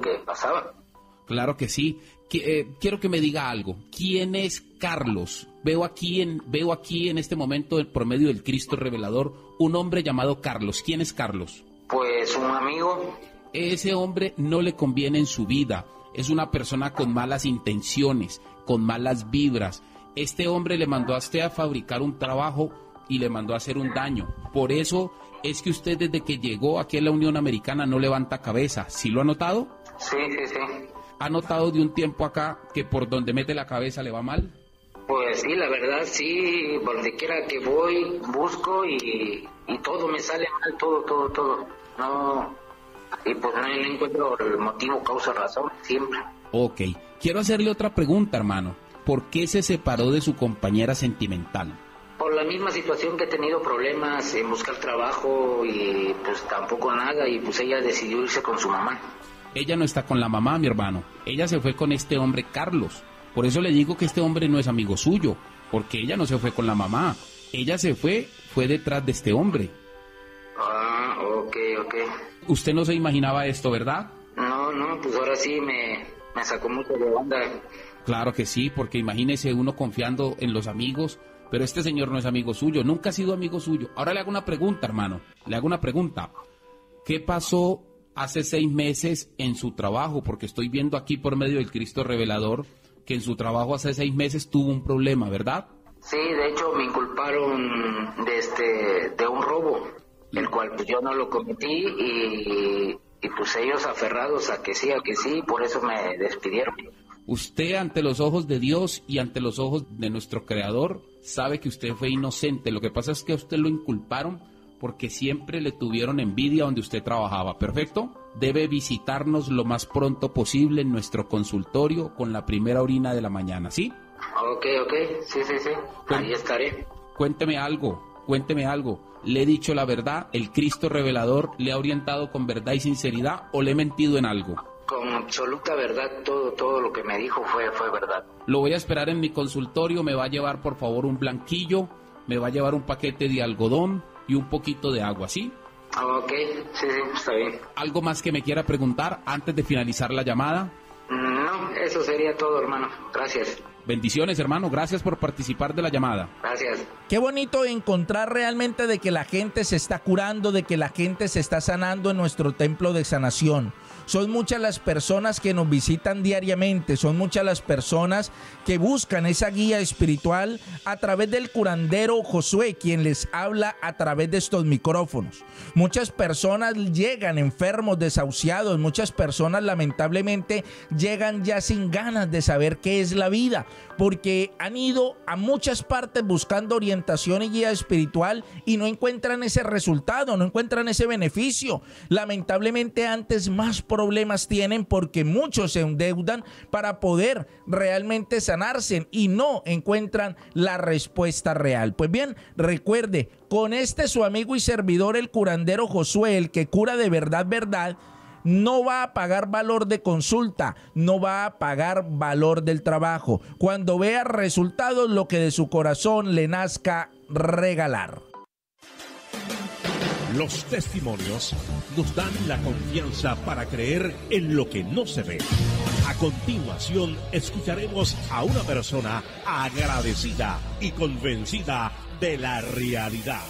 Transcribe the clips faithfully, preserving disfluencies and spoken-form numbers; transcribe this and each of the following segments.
que pasaba. Claro que sí. Que, eh, quiero que me diga algo. ¿Quién es Carlos? Veo aquí en veo aquí en este momento, por medio del Cristo revelador, un hombre llamado Carlos. ¿Quién es Carlos? Pues un amigo. Ese hombre no le conviene en su vida. Es una persona con malas intenciones, con malas vibras. Este hombre le mandó a usted a fabricar un trabajo y le mandó a hacer un daño. Por eso es que usted desde que llegó aquí a la Unión Americana no levanta cabeza. ¿Sí lo ha notado? Sí, sí, sí. ¿Ha notado de un tiempo acá que por donde mete la cabeza le va mal? Pues sí, la verdad sí, por donde quiera que voy, busco y, y todo me sale mal, todo, todo, todo. No, y pues no encuentro el motivo, causa, razón, siempre. Ok, quiero hacerle otra pregunta, hermano. ¿Por qué se separó de su compañera sentimental? Por la misma situación que he tenido problemas en buscar trabajo y pues tampoco nada, y pues ella decidió irse con su mamá. Ella no está con la mamá, mi hermano. Ella se fue con este hombre, Carlos. Por eso le digo que este hombre no es amigo suyo, porque ella no se fue con la mamá. Ella se fue, fue detrás de este hombre. Ah, ok, ok. Usted no se imaginaba esto, ¿verdad? No, no, pues ahora sí me, me sacó mucho de onda. Claro que sí, porque imagínese uno confiando en los amigos, pero este señor no es amigo suyo, nunca ha sido amigo suyo. Ahora le hago una pregunta, hermano, le hago una pregunta. ¿Qué pasó hace seis meses en su trabajo? Porque estoy viendo aquí por medio del Cristo revelador que en su trabajo hace seis meses tuvo un problema, ¿verdad? Sí, de hecho me inculparon de este de un robo, el cual pues yo no lo cometí y, y pues ellos aferrados a que sí, a que sí, por eso me despidieron. Usted ante los ojos de Dios y ante los ojos de nuestro Creador sabe que usted fue inocente. Lo que pasa es que a usted lo inculparon porque siempre le tuvieron envidia donde usted trabajaba, ¿perfecto? Debe visitarnos lo más pronto posible en nuestro consultorio con la primera orina de la mañana, ¿sí? Ok, ok, sí, sí, sí, ahí estaré. Cuénteme algo, cuénteme algo. ¿Le he dicho la verdad? ¿El Cristo revelador le ha orientado con verdad y sinceridad o le he mentido en algo? Con absoluta verdad, todo todo lo que me dijo fue, fue verdad. Lo voy a esperar en mi consultorio, me va a llevar por favor un blanquillo, me va a llevar un paquete de algodón y un poquito de agua, ¿sí? Ok, sí, sí, está bien. ¿Algo más que me quiera preguntar antes de finalizar la llamada? No, eso sería todo, hermano. Gracias. Bendiciones, hermano. Gracias por participar de la llamada. Gracias. Qué bonito encontrar realmente de que la gente se está curando, de que la gente se está sanando en nuestro templo de sanación. Son muchas las personas que nos visitan diariamente, son muchas las personas que buscan esa guía espiritual a través del curandero Josué, quien les habla a través de estos micrófonos. Muchas personas llegan enfermos, desahuciados, muchas personas lamentablemente llegan ya sin ganas de saber qué es la vida, porque han ido a muchas partes buscando orientación y guía espiritual y no encuentran ese resultado, no encuentran ese beneficio. Lamentablemente antes más problemas tienen porque muchos se endeudan para poder realmente sanarse y no encuentran la respuesta real. Pues bien, recuerde, con este su amigo y servidor el curandero Josué, el que cura de verdad, verdad, no va a pagar valor de consulta, no va a pagar valor del trabajo. Cuando vea resultados, lo que de su corazón le nazca regalar. Los testimonios nos dan la confianza para creer en lo que no se ve. A continuación, escucharemos a una persona agradecida y convencida de la realidad.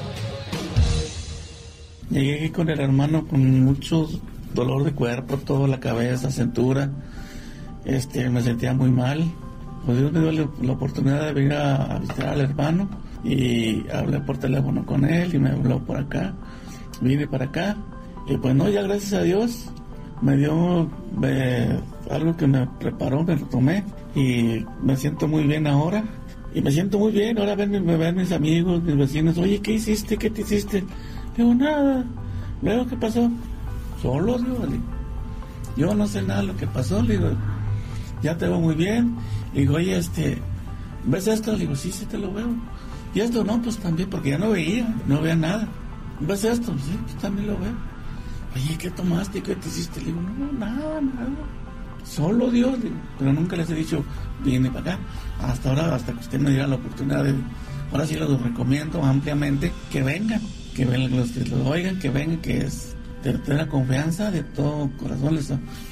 Llegué aquí con el hermano con mucho dolor de cuerpo, toda la cabeza, cintura. Este, me sentía muy mal. Pues Dios me dio la, la oportunidad de venir a, a visitar al hermano y hablé por teléfono con él y me habló por acá. Vine para acá y pues no, ya gracias a Dios me dio eh, algo que me preparó, me lo tomé y me siento muy bien ahora. Y me siento muy bien, ahora ven, me ven mis amigos, mis vecinos, oye, ¿qué hiciste? ¿Qué te hiciste? Digo, nada. Luego, ¿qué pasó? Solo, digo, yo no sé nada de lo que pasó, le digo, ya te veo muy bien. Le digo, oye, este, ¿ves esto? Le digo, sí, sí te lo veo. Y esto no, pues también, porque ya no veía, no veía nada. ¿Ves esto? Sí, pues también lo veo. Oye, ¿qué tomaste? ¿Qué te hiciste? Le digo, no, nada, nada. Solo Dios, le digo, pero nunca les he dicho, viene para acá. Hasta ahora, hasta que usted me diera la oportunidad de, ahora sí los recomiendo ampliamente, que vengan, que vengan los que los oigan, que vengan, que es de, de la confianza, de todo corazón les